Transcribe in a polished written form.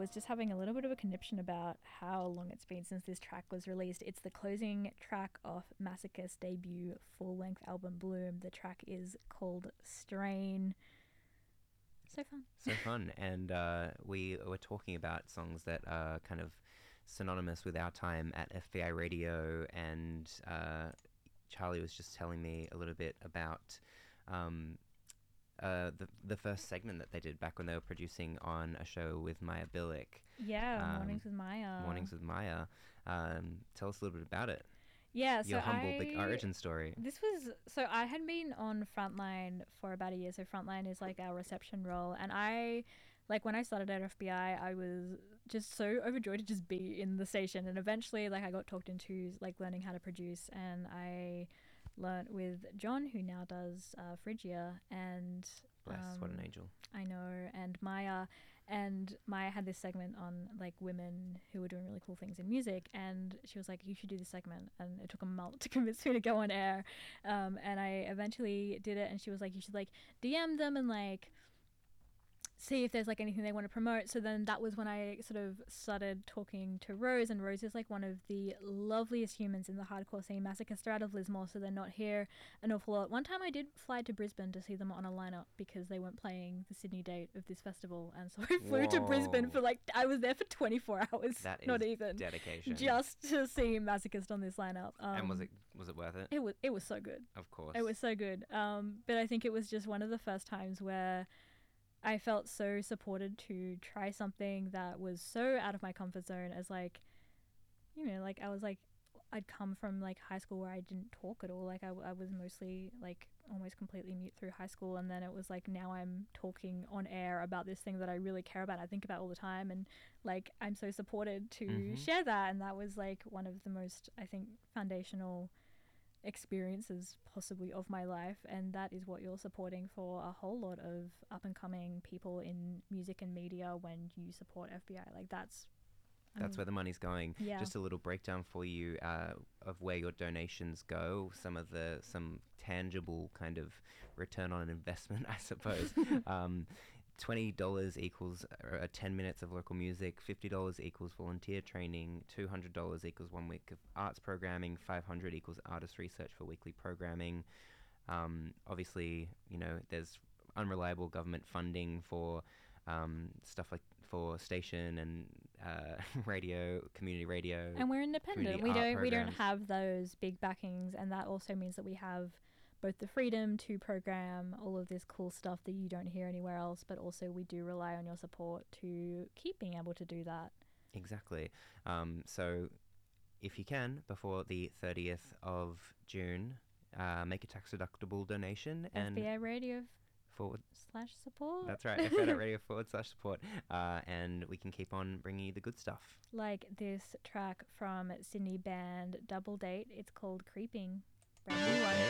was just having a little bit of a conniption about how long it's been since this track was released. It's the closing track off Masochist's debut full-length album Bloom. The track is called Strain. So fun. So fun. And we were talking about songs that are kind of synonymous with our time at FBI Radio, and Charlie was just telling me a little bit about the first segment that they did back when they were producing on a show with Maya Billick. Yeah, Mornings with Maya. Mornings with Maya. Tell us a little bit about it. Yeah, so your humble big origin story. So I had been on Frontline for about a year. So Frontline is like our reception role, and when I started at FBI, I was just so overjoyed to just be in the station. And eventually, I got talked into learning how to produce, and I learnt with John, who now does Phrygia, and bless, what an angel. I know. And Maya had this segment on women who were doing really cool things in music, and she was like, you should do this segment, and it took a month to convince me to go on air, and I eventually did it, and she was like, you should DM them and see if there's anything they want to promote. So then that was when I sort of started talking to Rose, and Rose is one of the loveliest humans in the hardcore scene. Masochist are out of Lismore, so they're not here an awful lot. One time I did fly to Brisbane to see them on a lineup because they weren't playing the Sydney date of this festival, and so I flew to Brisbane for I was there for 24 hours. That is not even dedication, just to see Masochist on this lineup. And was it worth it? It was so good. Of course, it was so good. But I think it was just one of the first times where I felt so supported to try something that was so out of my comfort zone, as I was I'd come from high school where I didn't talk at all. I was mostly almost completely mute through high school, and then it was now I'm talking on air about this thing that I really care about, I think about all the time, and I'm so supported to share that. And that was one of the most, I think, foundational experiences possibly of my life, and that is what you're supporting for a whole lot of up and coming people in music and media when you support FBI. That's where the money's going. Yeah. Just a little breakdown for you of where your donations go, some tangible kind of return on investment, I suppose. $20 equals 10 minutes of local music, $50 equals volunteer training, $200 equals 1 week of arts programming, $500 equals artist research for weekly programming. Obviously, there's unreliable government funding for stuff for station and radio, community radio. And we're independent. We don't have those big backings, and that also means that we have both the freedom to program all of this cool stuff that you don't hear anywhere else, but also we do rely on your support to keep being able to do that. Exactly. So if you can, before the 30th of June, make a tax-deductible donation. FBI Radio /support. That's right, FBI Radio /support. And we can keep on bringing you the good stuff. Like this track from Sydney band Double Date. It's called Creeping. Brand new one.